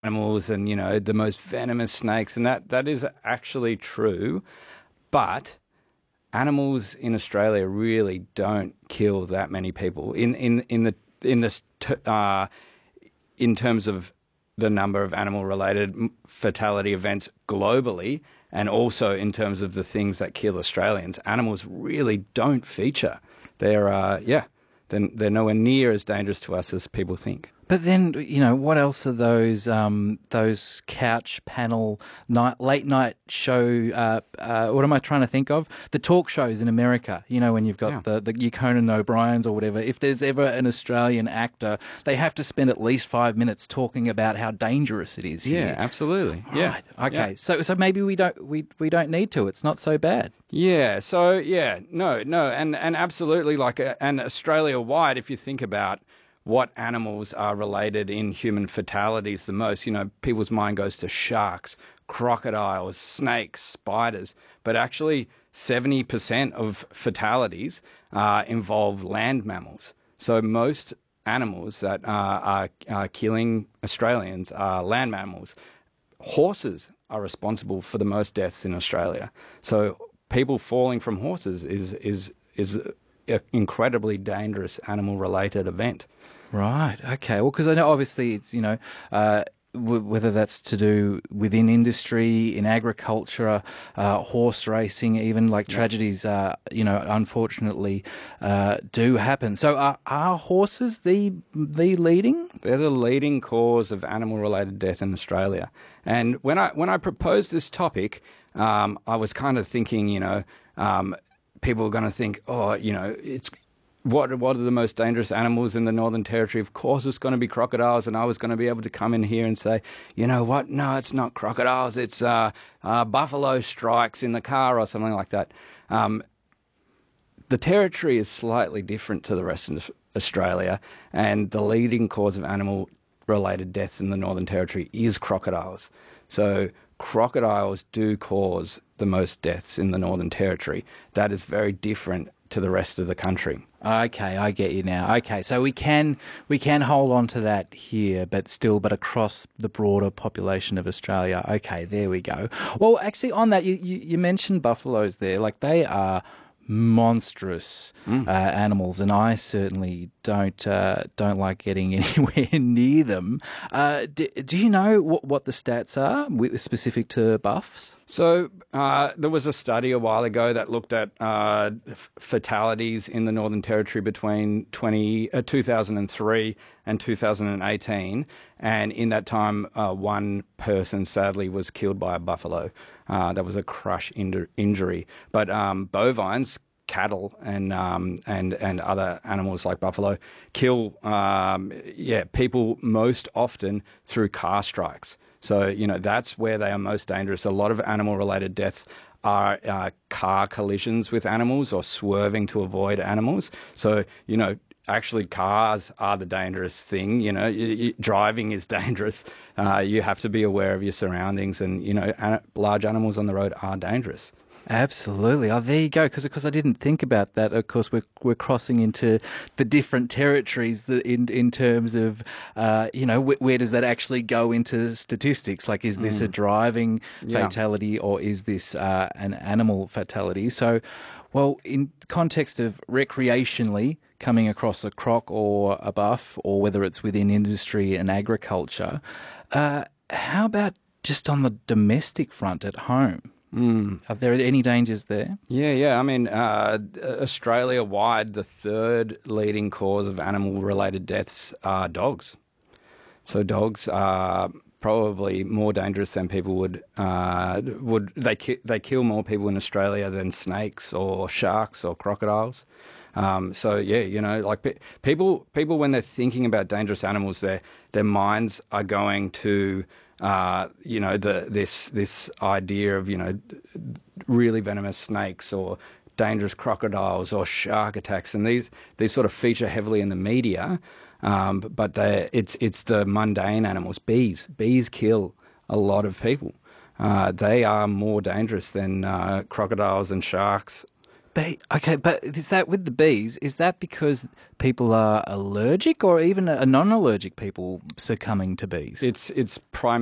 animals and, the most venomous snakes, and that is actually true. But animals in Australia really don't kill that many people in terms of the number of animal-related fatality events globally, and also in terms of the things that kill Australians. Animals really don't feature. They're nowhere near as dangerous to us as people think. But then, what else are those couch panel late night show? What am I trying to think of? The talk shows in America. When you've got the Conan O'Briens or whatever. If there's ever an Australian actor, they have to spend at least 5 minutes talking about how dangerous it is here. Yeah, absolutely. Right. Okay. Yeah. So maybe we don't need to. It's not so bad. Yeah. So no, and absolutely, and Australia wide, if you think about what animals are related in human fatalities the most. People's mind goes to sharks, crocodiles, snakes, spiders, but actually 70% of fatalities involve land mammals. So most animals that are killing Australians are land mammals. Horses are responsible for the most deaths in Australia. So people falling from horses is an incredibly dangerous animal-related event. Right. Okay. Well, because I know obviously it's, whether that's to do within industry, in agriculture, horse racing, even tragedies, unfortunately do happen. So are horses the leading? They're the leading cause of animal-related death in Australia. And when I proposed this topic, I was kind of thinking, people are going to think, it's what are the most dangerous animals in the Northern Territory? Of course it's going to be crocodiles, and I was going to be able to come in here and say, you know what, no, it's not crocodiles, it's buffalo strikes in the car or something like that. The Territory is slightly different to the rest of Australia, and the leading cause of animal-related deaths in the Northern Territory is crocodiles. So crocodiles do cause the most deaths in the Northern Territory. That is very different to the rest of the country. Okay, I get you now. Okay, so we can hold on to that here, but across the broader population of Australia. Okay, there we go. Well, actually, on that, you mentioned buffaloes there. They are monstrous animals, and I certainly don't like getting anywhere near them. Do you know what the stats are specific to buffs? So there was a study a while ago that looked at fatalities in the Northern Territory between 2003 and 2018, and in that time, one person sadly was killed by a buffalo. That was a crush injury. But bovines, cattle, and other animals like buffalo kill people most often through car strikes. So, that's where they are most dangerous. A lot of animal-related deaths are car collisions with animals or swerving to avoid animals. So, actually cars are the dangerous thing. Driving is dangerous. You have to be aware of your surroundings, and, large animals on the road are dangerous. Absolutely. Oh, there you go. Because I didn't think about that. Of course, we're crossing into the different territories in terms of, where does that actually go into statistics? Is this a driving fatality, or is this an animal fatality? So, well, in context of recreationally coming across a croc or a buff, or whether it's within industry and agriculture, how about just on the domestic front at home? Are there any dangers there? Yeah. I mean, Australia-wide, the third leading cause of animal-related deaths are dogs. So dogs are probably more dangerous than people would. They kill more people in Australia than snakes or sharks or crocodiles. People when they're thinking about dangerous animals, their minds are going to this idea of really venomous snakes or dangerous crocodiles or shark attacks, and these sort of feature heavily in the media. But it's the mundane animals. Bees kill a lot of people. They are more dangerous than crocodiles and sharks Okay, but is that with the bees? Is that because people are allergic, or even a non-allergic people succumbing to bees? It's primarily